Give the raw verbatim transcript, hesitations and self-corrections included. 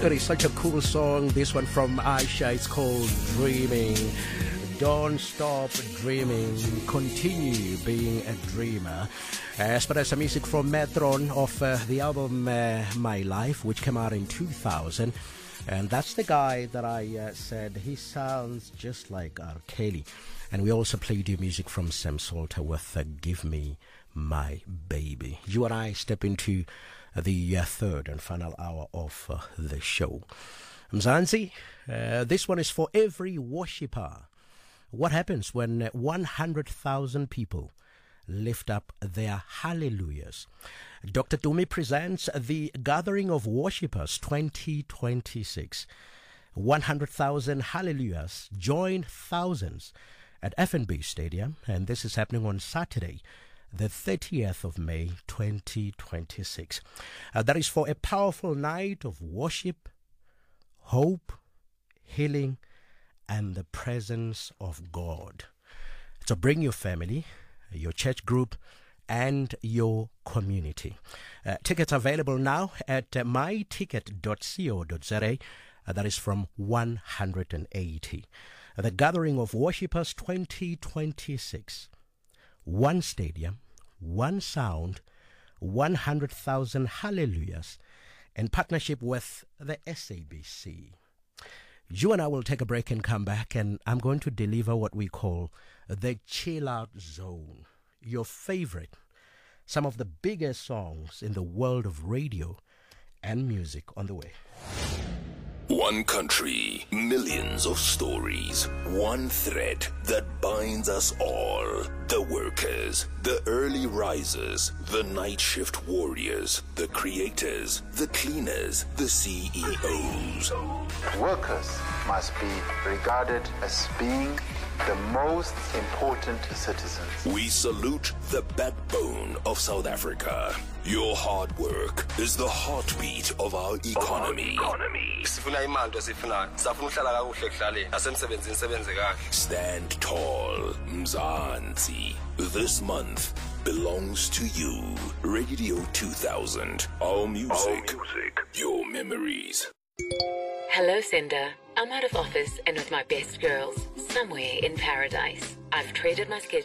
got is such a cool song. This one from Aisha. It's called Dreaming. Don't stop dreaming. Continue being a dreamer. Uh, as far as some music from Metron of uh, the album uh, My Life, which came out in two thousand. And that's the guy that I uh, said he sounds just like R. Kelly. And we also played you music from Sam Salter with uh, Give Me My Baby. You and I step into the uh, third and final hour of uh, the show. Mzansi, uh, this one is for every worshipper. What happens when uh, one hundred thousand people lift up their hallelujahs? Doctor Dumi presents the Gathering of Worshippers twenty twenty-six. one hundred thousand hallelujahs join thousands at F N B Stadium, and this is happening on Saturday, the thirtieth of May, twenty twenty-six. Uh, that is for a powerful night of worship, hope, healing, and the presence of God. So bring your family, your church group, and your community. Uh, tickets available now at uh, my ticket dot co dot za. Uh, that is from one hundred eighty. Uh, the Gathering of Worshippers twenty twenty-six. One stadium, one sound, one hundred thousand hallelujahs, in partnership with the S A B C. You and I will take a break and come back, and I'm going to deliver what we call the chill out zone. Your favorite, some of the biggest songs in the world of radio and music on the way. One country, millions of stories, one thread that binds us all. The workers, the early risers, the night shift warriors, the creators, the cleaners, the C E Os. Workers must be regarded as being the most important citizens. We salute the backbone of South Africa. Your hard work is the heartbeat of our economy. Stand tall, Mzansi. This month belongs to you. Radio two thousand. Our music, our music. Your memories. Hello, Cinder. I'm out of office and with my best girls, somewhere in paradise. I've traded my schedule